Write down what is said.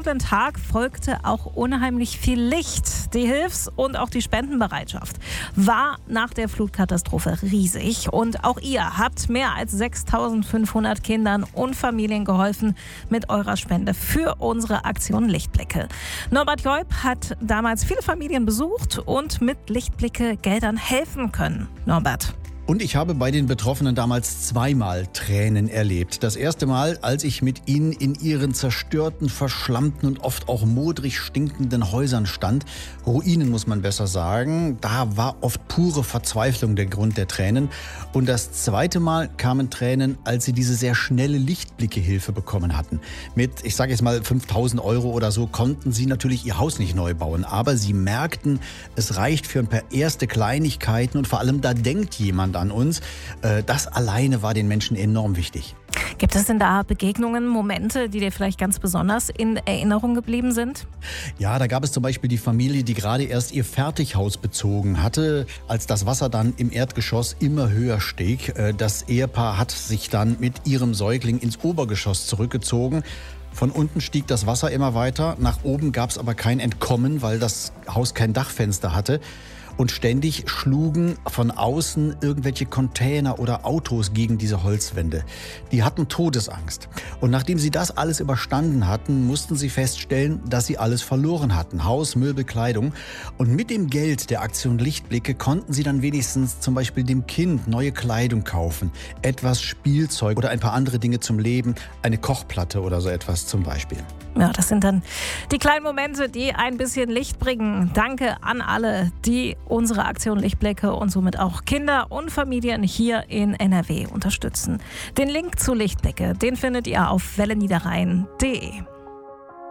dunklen Tag folgte auch unheimlich viel Licht. Die Hilfs- und auch die Spendenbereitschaft war nach der Flutkatastrophe riesig. Und auch ihr habt mehr als 6.500 Kindern und Familien geholfen mit eurer Spende für unsere Aktion Lichtblicke. Norbert Joib hat damals viele Familien besucht und mit Lichtblicke-Geldern helfen können. Norbert. Und ich habe bei den Betroffenen damals zweimal Tränen erlebt. Das erste Mal, als ich mit ihnen in ihren zerstörten, verschlammten und oft auch modrig stinkenden Häusern stand. Ruinen, muss man besser sagen. Da war oft pure Verzweiflung der Grund der Tränen. Und das zweite Mal kamen Tränen, als sie diese sehr schnelle Lichtblicke-Hilfe bekommen hatten. Mit, ich sage jetzt mal 5.000 Euro oder so, konnten sie natürlich ihr Haus nicht neu bauen. Aber sie merkten, es reicht für ein paar erste Kleinigkeiten und vor allem da denkt jemand an uns. Das alleine war den Menschen enorm wichtig. Gibt es denn da Begegnungen, Momente, die dir vielleicht ganz besonders in Erinnerung geblieben sind? Ja, da gab es zum Beispiel die Familie, die gerade erst ihr Fertighaus bezogen hatte, als das Wasser dann im Erdgeschoss immer höher stieg. Das Ehepaar hat sich dann mit ihrem Säugling ins Obergeschoss zurückgezogen. Von unten stieg das Wasser immer weiter. Nach oben gab es aber kein Entkommen, weil das Haus kein Dachfenster hatte. Und ständig schlugen von außen irgendwelche Container oder Autos gegen diese Holzwände. Die hatten Todesangst. Und nachdem sie das alles überstanden hatten, mussten sie feststellen, dass sie alles verloren hatten. Haus, Möbel, Kleidung. Und mit dem Geld der Aktion Lichtblicke konnten sie dann wenigstens zum Beispiel dem Kind neue Kleidung kaufen. Etwas Spielzeug oder ein paar andere Dinge zum Leben. Eine Kochplatte oder so etwas zum Beispiel. Ja, das sind dann die kleinen Momente, die ein bisschen Licht bringen. Danke an alle, die unsere Aktion Lichtblicke und somit auch Kinder und Familien hier in NRW unterstützen. Den Link zu Lichtblicke, den findet ihr auf welleniederrhein.de.